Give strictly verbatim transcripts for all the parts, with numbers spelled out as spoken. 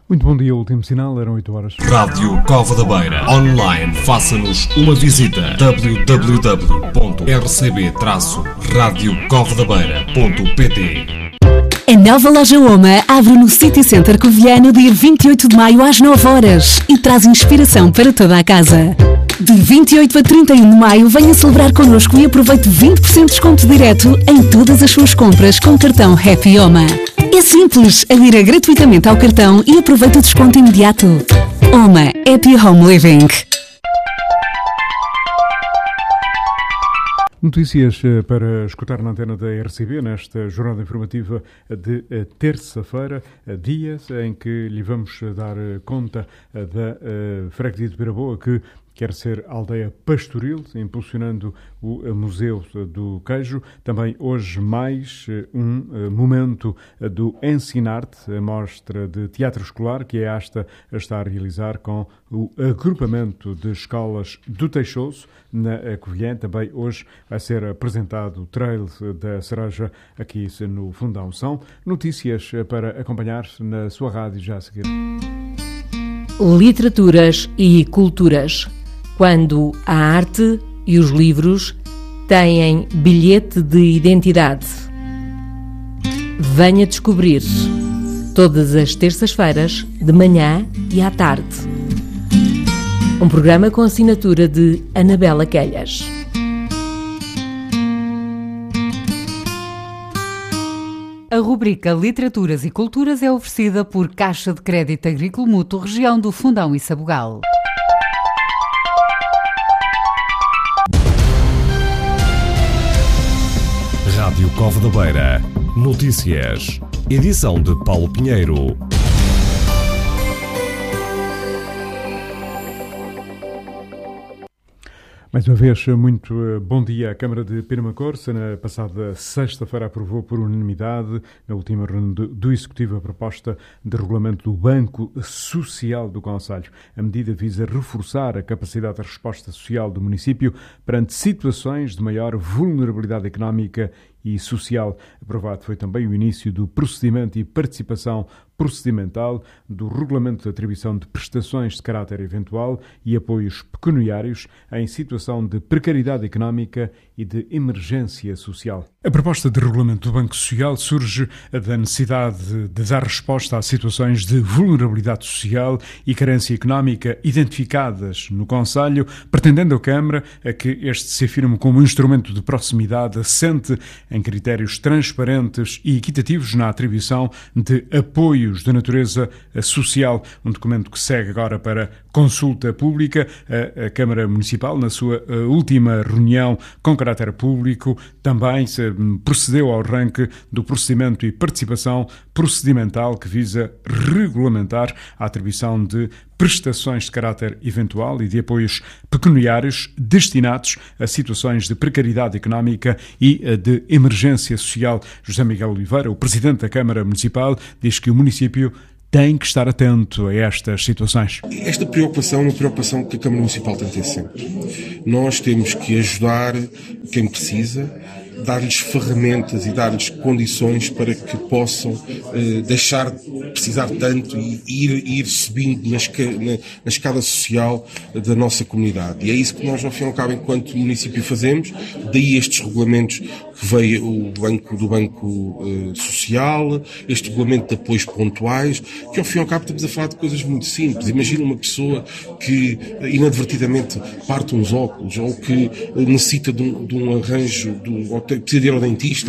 Muito bom dia, último sinal, eram oito horas. Rádio Cova da Beira. Online, faça-nos uma visita. w w w ponto r c b traço rádio cova da beira ponto p t. A nova loja Oma abre no City Center Covilhã no dia vinte e oito de maio às nove horas e traz inspiração para toda a casa. De vinte e oito a trinta e um de maio, venha celebrar connosco e aproveite vinte por cento de desconto direto em todas as suas compras com cartão Happy Oma. É simples, adira gratuitamente ao cartão e aproveite o desconto imediato. Oma, Happy Home Living. Notícias para escutar na antena da R C B nesta jornada informativa de terça-feira, dias em que lhe vamos dar conta da freguesia de Beira-Boa, que quer ser aldeia pastoril, impulsionando o Museu do Queijo. Também hoje mais um momento do Ensinarte, a mostra de teatro escolar, que é esta a estar a realizar com o agrupamento de escolas do Teixoso, na Covilhã. Também hoje vai ser apresentado o trail da cereja aqui no Fundão. São notícias para acompanhar na sua rádio já a seguir. Literaturas e culturas. Quando a arte e os livros têm bilhete de identidade. Venha descobrir. Todas as terças-feiras, de manhã e à tarde. Um programa com assinatura de Anabela Quelhas. A rubrica Literaturas e Culturas é oferecida por Caixa de Crédito Agrícola Mútuo, região do Fundão e Sabugal. Rádio Cova da Beira. Notícias. Edição de Paulo Pinheiro. Mais uma vez, muito bom dia. A Câmara de Penamacor, na passada sexta-feira, aprovou por unanimidade, na última reunião do Executivo, a proposta de regulamento do Banco Social do Concelho. A medida visa reforçar a capacidade de resposta social do município perante situações de maior vulnerabilidade económica e social. Aprovado foi também o início do procedimento e participação procedimental do regulamento de atribuição de prestações de caráter eventual e apoios pecuniários em situação de precariedade económica e de emergência social. A proposta de regulamento do Banco Social surge da necessidade de dar resposta a situações de vulnerabilidade social e carência económica identificadas no Concelho, pretendendo a Câmara a que este se afirme como um instrumento de proximidade assente em critérios transparentes e equitativos na atribuição de apoios de natureza social. Um documento que segue agora para consulta pública. A, a Câmara Municipal, na sua última reunião com caráter público, também se procedeu ao arranque do procedimento e participação procedimental que visa regulamentar a atribuição de prestações de caráter eventual e de apoios pecuniários destinados a situações de precariedade económica e de emergência social. José Miguel Oliveira, o Presidente da Câmara Municipal, diz que o município tem que estar atento a estas situações. Esta preocupação é uma preocupação que a Câmara Municipal tem que ter sempre. Nós temos que ajudar quem precisa, dar-lhes ferramentas e dar-lhes condições para que possam eh, deixar de precisar tanto e ir, ir subindo na, esca, na, na escada social da nossa comunidade. E é isso que nós, ao fim e ao cabo, enquanto município, fazemos. Daí estes regulamentos que veio o banco, do Banco eh, Social, este regulamento de apoios pontuais, que ao fim e ao cabo estamos a falar de coisas muito simples. Imagina uma pessoa que inadvertidamente parte uns óculos ou que necessita de um, de um arranjo, de um, ou precisa de ir ao dentista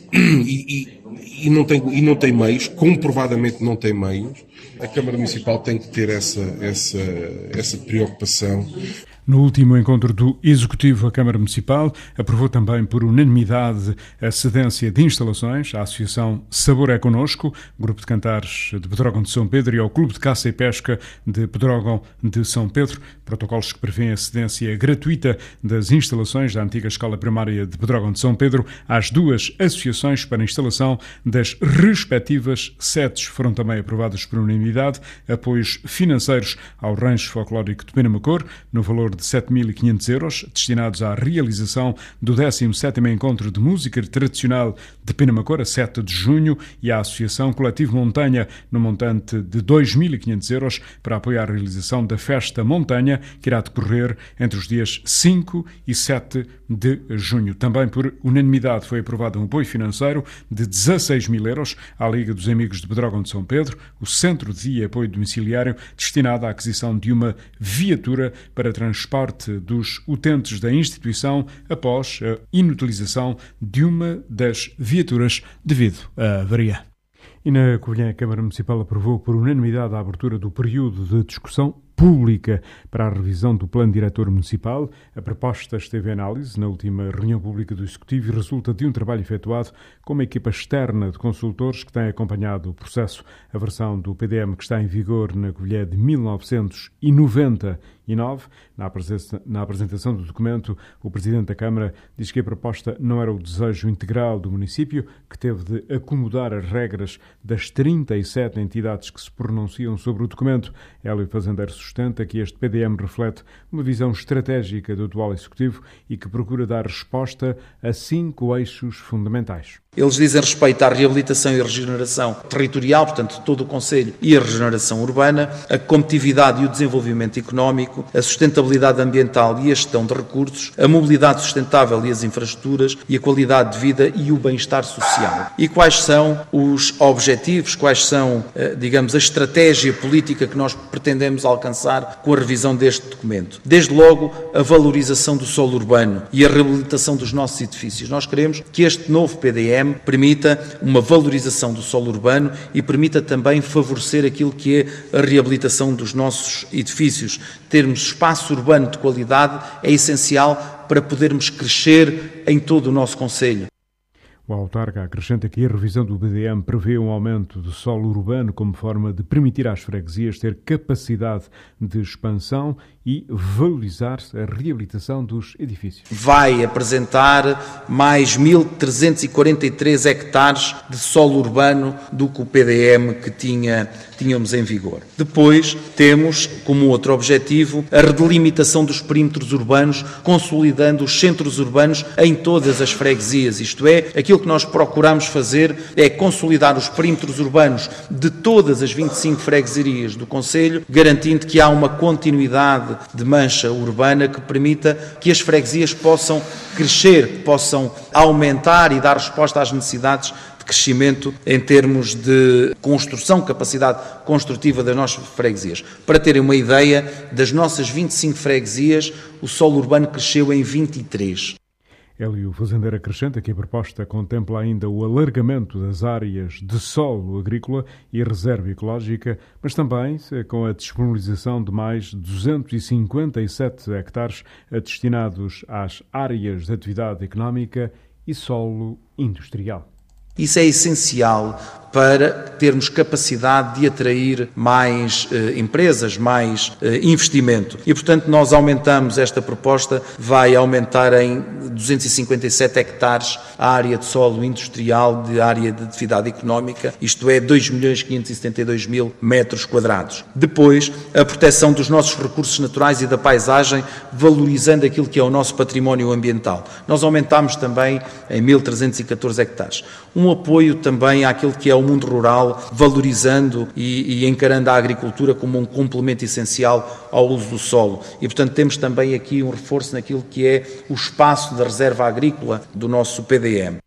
e, e, e, não tem, e não tem meios, comprovadamente não tem meios. A Câmara Municipal tem que ter essa, essa, essa preocupação. No último encontro do Executivo, a Câmara Municipal aprovou também por unanimidade a cedência de instalações à Associação Sabor é Connosco, Grupo de Cantares de Pedrógão de São Pedro, e ao Clube de Caça e Pesca de Pedrógão de São Pedro. Protocolos que prevêem a cedência gratuita das instalações da antiga Escola Primária de Pedrógão de São Pedro às duas associações para instalação das respectivas sedes. Foram também aprovados por unanimidade apoios financeiros ao Rancho Folclórico de Penamacor, no valor de sete mil e quinhentos euros, destinados à realização do décimo sétimo Encontro de Música Tradicional de Penamacor, a sete de junho, e à Associação Coletivo Montanha, no montante de dois mil e quinhentos euros, para apoiar a realização da Festa Montanha, que irá decorrer entre os dias cinco e sete de junho. Também por unanimidade foi aprovado um apoio financeiro de dezasseis mil euros à Liga dos Amigos de Pedrógão de São Pedro, o Centro de Apoio Domiciliário, destinado à aquisição de uma viatura para transporte dos utentes da instituição após a inutilização de uma das viaturas devido à avaria. E na Covilhã, a Câmara Municipal aprovou por unanimidade a abertura do período de discussão pública para a revisão do Plano Diretor Municipal. A proposta esteve em análise na última reunião pública do Executivo e resulta de um trabalho efetuado com uma equipa externa de consultores que tem acompanhado o processo. A versão do P D M que está em vigor na Covilhã de mil novecentos e noventa e nove. Na apresentação do documento, o Presidente da Câmara diz que a proposta não era o desejo integral do município, que teve de acomodar as regras das trinta e sete entidades que se pronunciam sobre o documento. Hélio Fazendeiro sustenta que este P D M reflete uma visão estratégica do atual Executivo e que procura dar resposta a cinco eixos fundamentais. Eles dizem respeito à reabilitação e regeneração territorial, portanto, todo o concelho, e a regeneração urbana, a competitividade e o desenvolvimento económico, a sustentabilidade ambiental e a gestão de recursos, a mobilidade sustentável e as infraestruturas e a qualidade de vida e o bem-estar social. E quais são os objetivos, quais são, digamos, a estratégia política que nós pretendemos alcançar com a revisão deste documento? Desde logo, a valorização do solo urbano e a reabilitação dos nossos edifícios. Nós queremos que este novo P D M permita uma valorização do solo urbano e permita também favorecer aquilo que é a reabilitação dos nossos edifícios. Termos espaço urbano de qualidade é essencial para podermos crescer em todo o nosso concelho. O autarca acrescenta que a revisão do P D M prevê um aumento do solo urbano como forma de permitir às freguesias ter capacidade de expansão e valorizar a reabilitação dos edifícios. Vai apresentar mais mil trezentos e quarenta e três hectares de solo urbano do que o P D M que tinha, tínhamos em vigor. Depois temos como outro objetivo a redelimitação dos perímetros urbanos, consolidando os centros urbanos em todas as freguesias. Isto é, aquilo que nós procuramos fazer é consolidar os perímetros urbanos de todas as vinte e cinco freguesias do concelho, garantindo que há uma continuidade de mancha urbana que permita que as freguesias possam crescer, que possam aumentar e dar resposta às necessidades de crescimento em termos de construção, capacidade construtiva das nossas freguesias. Para terem uma ideia, das nossas vinte e cinco freguesias, o solo urbano cresceu em vinte e três. Hélio Fazendeiro acrescenta que a proposta contempla ainda o alargamento das áreas de solo agrícola e reserva ecológica, mas também com a disponibilização de mais duzentos e cinquenta e sete hectares destinados às áreas de atividade económica e solo industrial. Isso é essencial para termos capacidade de atrair mais eh, empresas, mais eh, investimento. E, portanto, nós aumentamos esta proposta, vai aumentar em duzentos e cinquenta e sete hectares a área de solo industrial, de área de atividade económica, isto é, dois milhões quinhentos e setenta e dois mil metros quadrados. Depois, a proteção dos nossos recursos naturais e da paisagem, valorizando aquilo que é o nosso património ambiental. Nós aumentamos também em mil trezentos e catorze hectares. Um apoio também àquilo que é o mundo rural, valorizando e, e encarando a agricultura como um complemento essencial ao uso do solo. E, portanto, temos também aqui um reforço naquilo que é o espaço da reserva agrícola do nosso P D M.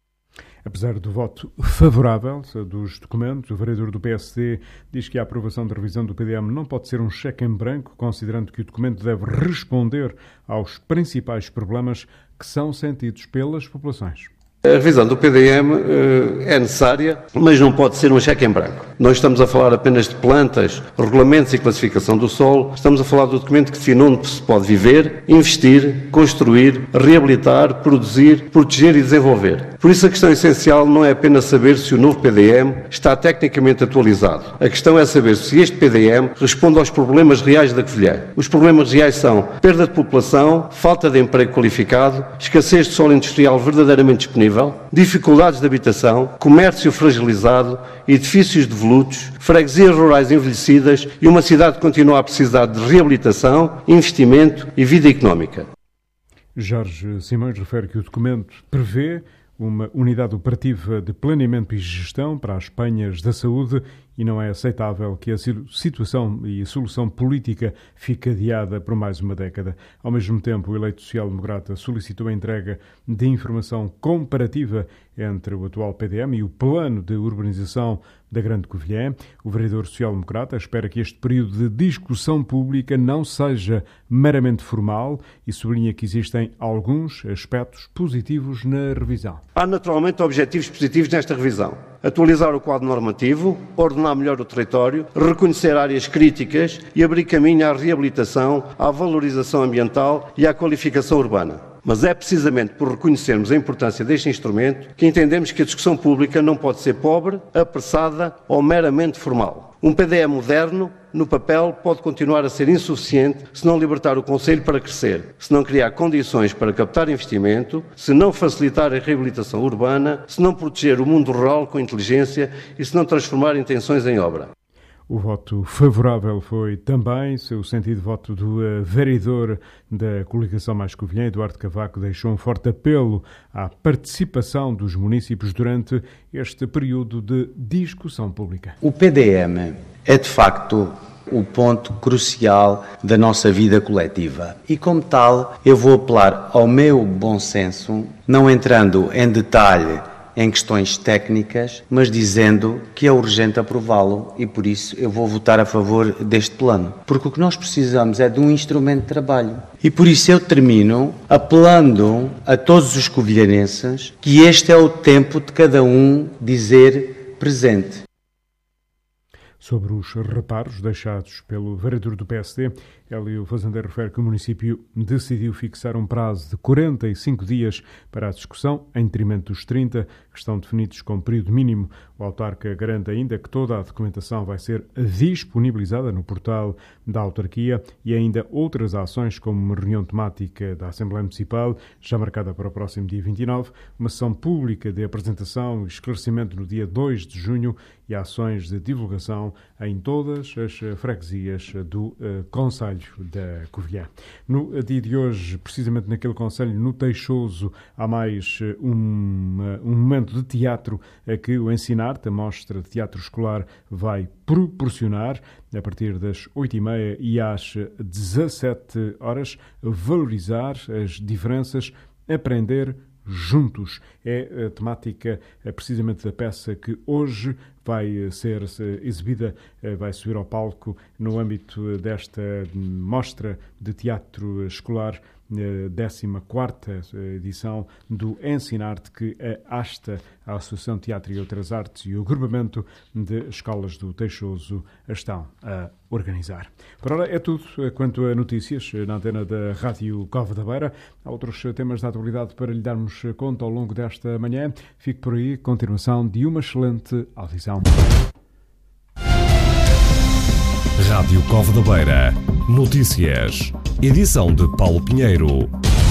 Apesar do voto favorável dos documentos, o vereador do P S D diz que a aprovação da revisão do P D M não pode ser um cheque em branco, considerando que o documento deve responder aos principais problemas que são sentidos pelas populações. A revisão do P D M uh, é necessária, mas não pode ser um cheque em branco. Não estamos a falar apenas de plantas, regulamentos e classificação do solo, estamos a falar do documento que define onde se pode viver, investir, construir, reabilitar, produzir, proteger e desenvolver. Por isso a questão essencial não é apenas saber se o novo P D M está tecnicamente atualizado. A questão é saber se este P D M responde aos problemas reais da Covilhã. Os problemas reais são perda de população, falta de emprego qualificado, escassez de solo industrial verdadeiramente disponível, dificuldades de habitação, comércio fragilizado, edifícios devolutos, freguesias rurais envelhecidas e uma cidade que continua a precisar de reabilitação, investimento e vida económica. Jorge Simões refere que o documento prevê uma unidade operativa de planeamento e gestão para as penhas da saúde e não é aceitável que a situação e a solução política fique adiada por mais uma década. Ao mesmo tempo, o eleito social-democrata solicitou a entrega de informação comparativa entre o atual P D M e o plano de urbanização da Grande Covilhã. O vereador social-democrata espera que este período de discussão pública não seja meramente formal e sublinha que existem alguns aspectos positivos na revisão. Há naturalmente objetivos positivos nesta revisão. Atualizar o quadro normativo, ordenar melhor o território, reconhecer áreas críticas e abrir caminho à reabilitação, à valorização ambiental e à qualificação urbana. Mas é precisamente por reconhecermos a importância deste instrumento que entendemos que a discussão pública não pode ser pobre, apressada ou meramente formal. Um P D M moderno, no papel, pode continuar a ser insuficiente se não libertar o Concelho para crescer, se não criar condições para captar investimento, se não facilitar a reabilitação urbana, se não proteger o mundo rural com inteligência e se não transformar intenções em obra. O voto favorável foi também, seu sentido de voto do uh, vereador da coligação Mais Covilhã, Eduardo Cavaco, deixou um forte apelo à participação dos municípios durante este período de discussão pública. O P D M é, de facto, o ponto crucial da nossa vida coletiva. E, como tal, eu vou apelar ao meu bom senso, não entrando em detalhe em questões técnicas, mas dizendo que é urgente aprová-lo e, por isso, eu vou votar a favor deste plano. Porque o que nós precisamos é de um instrumento de trabalho. E, por isso, eu termino apelando a todos os covilhanenses que este é o tempo de cada um dizer presente. Sobre os reparos deixados pelo vereador do P S D, Hélio Fazendeiro refere que o município decidiu fixar um prazo de quarenta e cinco dias para a discussão, em detrimento dos trinta, que estão definidos como período mínimo. O autarca garante ainda que toda a documentação vai ser disponibilizada no portal da autarquia e ainda outras ações, como uma reunião temática da Assembleia Municipal, já marcada para o próximo dia vinte e nove, uma sessão pública de apresentação e esclarecimento no dia dois de junho e ações de divulgação em todas as freguesias do uh, Conselho da Covilhã. No dia de hoje, precisamente naquele concelho, no Teixoso, há mais um, um momento de teatro a que o Ensinarte, a mostra de teatro escolar, vai proporcionar, a partir das oito e meia e às dezassete horas, valorizar as diferenças, aprender juntos. É a temática precisamente da peça que hoje vai ser exibida, vai subir ao palco no âmbito desta mostra de teatro escolar, décima quarta edição do Ensinarte, que a ASTA, a Associação de Teatro e Outras Artes, e o agrupamento de escolas do Teixoso estão a organizar. Por ora é tudo quanto a notícias na antena da Rádio Cova da Beira. Há outros temas da atualidade para lhe darmos conta ao longo desta manhã. Fique por aí, continuação de uma excelente audição. Rádio Cova da Beira. Notícias. Edição de Paulo Pinheiro.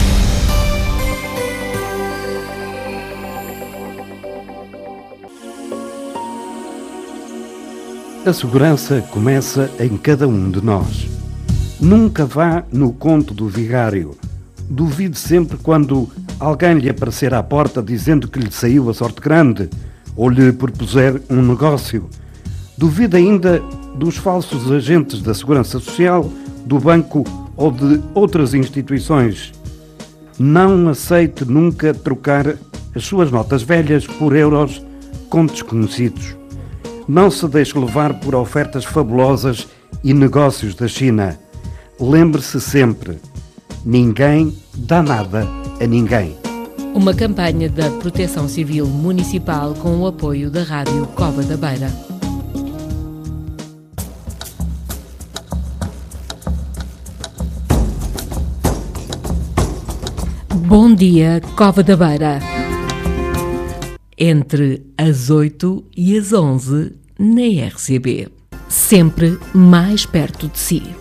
A segurança começa em cada um de nós. Nunca vá no conto do vigário. Duvide sempre quando alguém lhe aparecer à porta dizendo que lhe saiu a sorte grande ou lhe propuser um negócio. Duvide ainda dos falsos agentes da Segurança Social, do banco ou de outras instituições. Não aceite nunca trocar as suas notas velhas por euros com desconhecidos. Não se deixe levar por ofertas fabulosas e negócios da China. Lembre-se sempre, ninguém dá nada a ninguém. Uma campanha da Proteção Civil Municipal com o apoio da Rádio Cova da Beira. Bom dia, Cova da Beira. Entre as oito e as onze na R C B. Sempre mais perto de si.